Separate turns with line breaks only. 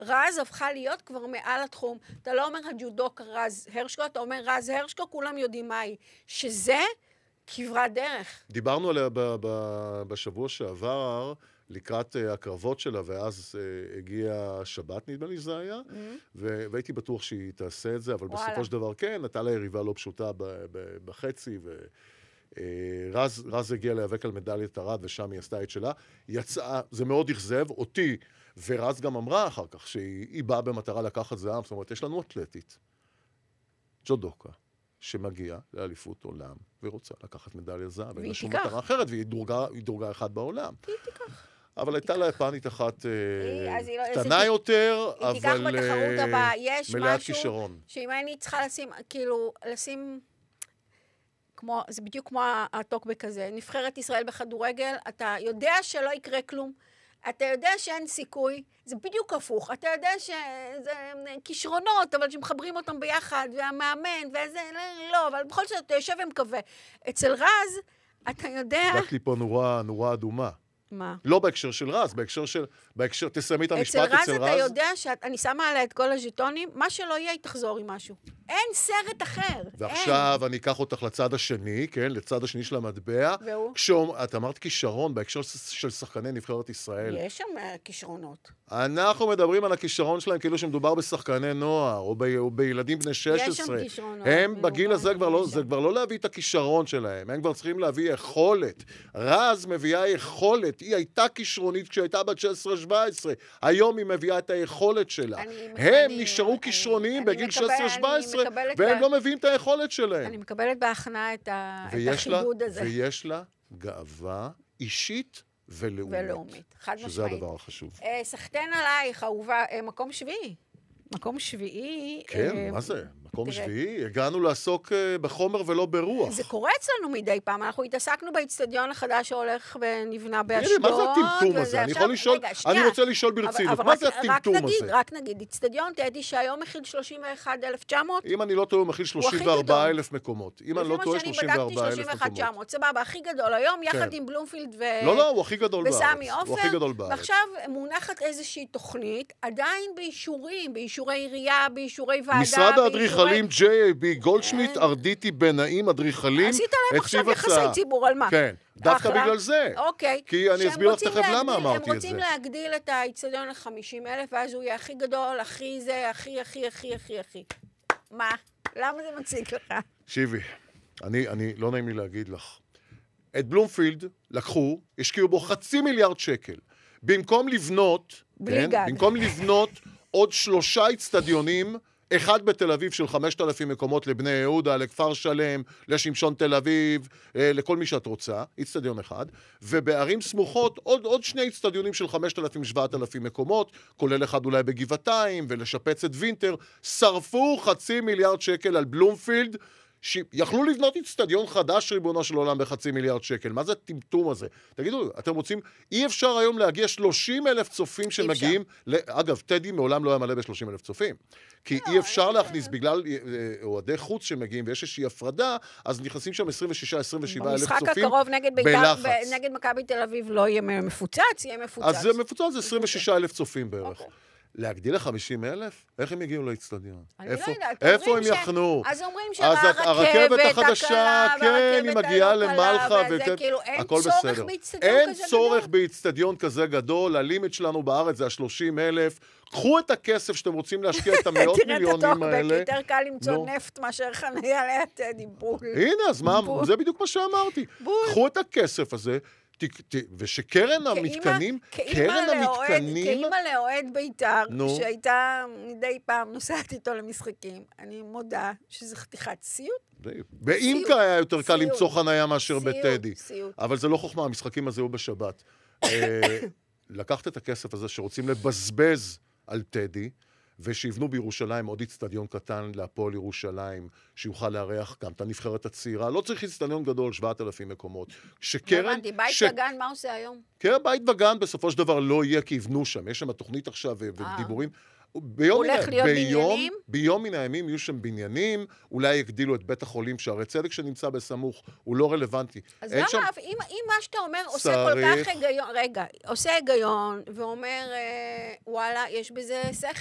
רז הפכה להיות כבר מעל התחום. אתה לא אומר הג'ודוקה רז הרשקו, אתה אומר רז הרשקו, כולם יודעים מה היא. שזה כברת דרך.
דיברנו עליה בשבוע שעבר, לקראת הקרבות שלה, ואז הגיע שבת, נדמה לי זה היה, והייתי בטוח שהיא תעשה את זה, אבל בסופו של דבר כן, נתנה לה יריבה לא פשוטה בחצי, רז הגיע להיאבק על מדליית ארד, ושם היא עשתה את שלה. יצאה, זה מאוד אכזב, אותי, ורז גם אמרה אחר כך, שהיא באה במטרה לקחת זהב, זאת אומרת, יש לנו אתלטית, ג'ודוקה, שמגיעה לאליפות עולם, ורוצה לקחת מדליית זהב, ואין לה שום מטרה אחרת, והיא דורגה אחד בעולם.
היא תיקח.
אבל הייתה לה יפנית אחת קטנה יותר, אבל מלאת כישרון.
שאם אני צריכה לשים, זה בדיוק כמו הטוקבק הזה, נבחרת ישראל בכדורגל, אתה יודע שלא יקרה כלום, אתה יודע שאין סיכוי, זה בדיוק הפוך, אתה יודע שזה כישרונות, אבל שמחברים אותם ביחד, והמאמן, וזה, לא, אבל בכל זאת אתה יושב ומקווה. אצל רז, אתה יודע...
רק לי פה נורה אדומה.
מה?
לא בהקשר של רז, בהקשר, תסיימי את המשפט אצל רז.
אצל רז אתה יודע שאני שמה עליה את כל הז'יטונים, מה שלא יהיה, היא תחזור עם משהו. אין סרט אחר.
ועכשיו אני אקח אותך לצד השני, כן? לצד השני של המטבע.
והוא?
את אמרת כישרון בהקשר של שחקני נבחרת ישראל.
יש שם כישרונות.
אנחנו מדברים על הכישרון שלהם כאילו שמדובר בשחקני נוער, או בילדים בני 16.
יש שם כישרונות.
הם בגיל הזה זה כבר לא להביא את הכישרון שלהם, הם כבר צריכים להביא יכולת. רז מביאה יכולת, היא הייתה כישרונית כשהייתה בת 16-17, היום היא מביאה את היכולת שלה. הם נשארו כישרוניים בגיל 16-17, והם לא מביאים את היכולת שלהם.
אני מקבלת בהכנעה את החידוד הזה.
ויש לה גאווה אישית ולאומית.
חד משמעית.
שזה הדבר החשוב.
סחתן עלייך, אהובה, מקום שביעי. מקום שביעי.
כן, מה זה? מקום שביעי? הגענו לעסוק בחומר ולא ברוח.
זה קורה אצלנו מדי פעם. אנחנו התעסקנו באצטדיון החדש שהולך ונבנה באשדוד.
מה זה הטמטום הזה? אני רוצה לשאול ברצינות. מה זה הטמטום הזה?
רק נגיד, אצטדיון טדי שהיום מכיל 31,900.
אם אני לא טועה, הוא מכיל 34,000 מקומות. אם אני לא טועה,
34,000 מקומות. סבבה, הכי גדול היום, יחד עם בלומפילד
לא, הוא הכי גדול בארץ.
וסמי עופר. ועכשיו מונחת איזושהי תוכנית, עדיין באישורי עירייה, באישורי ועדה,
משרד האדריכלים J.A.B. גולדשמיט, ארדיטי בנאים, אדריכלים.
עשית להם עכשיו יחסי ציבור, על מה?
כן, דווקא בגלל זה.
אוקיי.
כי אני אסביר לך תכף למה אמרתי את זה.
הם רוצים להגדיל את האצטדיון ל50,000, ואז הוא יהיה הכי גדול, הכי זה, הכי. מה? למה זה מציג לך?
שיבי, אני לא נעים לי להגיד לך. את בלומפילד לקחו, השקיעו בו 500 מיליון שקל. במקום לבנות, עוד 3 אצטדיונים, אחד בתל אביב של 5,000 מקומות לבני יהודה, לכפר שלם, לשמשון תל אביב, לכל מי שאת רוצה, אצטדיון אחד, ובערים סמוכות עוד 2 אצטדיונים של 5,000-7,000 מקומות, כולל אחד אולי בגבעתיים, ולשפץ את וינטר, שרפו 500 מיליון שקל על בלומפילד, שיכלו לבנות אצטדיון חדש ריבונו של עולם ב500 מיליון שקל. מה זה הטמטום הזה? תגידו, אתם רוצים, אי אפשר היום להגיע 30,000 צופים שמגיעים, אגב, טדי מעולם לא היה מלא ב30,000 צופים, כי אי אפשר להכניס בגלל אוהדי חוץ שמגיעים, ויש איזושהי הפרדה, אז נכנסים שם 26-27,000 צופים בלחץ.
במשחק הקרוב נגד מכבי תל אביב לא יהיה מפוצץ, יהיה מפוצץ.
אז זה מפוצץ, זה 26,000 צופים בערך. להגדיל ל50,000? איך הם הגיעו לאצטדיון?
אני לא יודעת.
איפה הם יחנו?
אז אומרים
שהרכבת החדשה, כן, היא מגיעה למלחה,
כאילו אין צורך באצטדיון כזה גדול.
אין צורך באצטדיון כזה גדול, הלימיט שלנו בארץ זה 30,000. קחו את הכסף שאתם רוצים להשקיע את המאות מיליונים האלה.
תראה את הטוקבק, יותר קל למצוא נפט מאשר חניה ליד טדי, בול.
הנה, אז מה, זה בדיוק מה שאמרתי. קחו את הכסף הזה, ושקרן המתקנים,
כאימא לאוהד בית"ר, שהייתה מדי פעם נוסעת איתו למשחקים, אני מודה שזה חתיכת סיוט.
באימקה היה יותר קל למצוא חניה מאשר בטדי. אבל זה לא חוכמה, המשחקים הזה הוא בשבת. לקחת את הכסף הזה שרוצים לבזבז על טדי, ושיבנו בירושלים עוד אצטדיון קטן להפועל ירושלים, שיוכל לארח גם את הנבחרת הצעירה. לא צריך אצטדיון גדול, 7,000 מקומות.
הבנתי, בית וגן, מה עושה היום?
כן, בית וגן בסופו של דבר לא יהיה, כי יבנו שם. יש שם תוכנית עכשיו ודיבורים.
הולך להיות בניינים?
ביום מן הימים יהיו שם בניינים, אולי יגדילו את בית החולים שערי צדק שנמצא בסמוך, הוא לא רלוונטי.
אז למה, אם מה שאתה אומר עושה כל כך היגיון, רגע, עושה היגיון, ואומר, וואלה, יש בזה שכל.